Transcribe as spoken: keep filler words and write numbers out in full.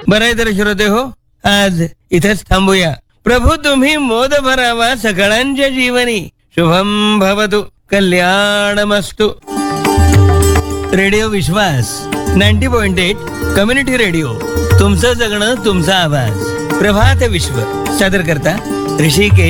बरं आहे तर श्रोते हो, आज इथेच थांबूया. प्रभू तुम्ही मोद भरावा सकळांच्या जीवनी. शुभम भवतु, कल्याणमस्तु. रेडिओ विश्वास ninety point eight community radio. तुमचं जगणं तुमचा आवाज. प्रभात विश्व सादर करता ऋषिकेश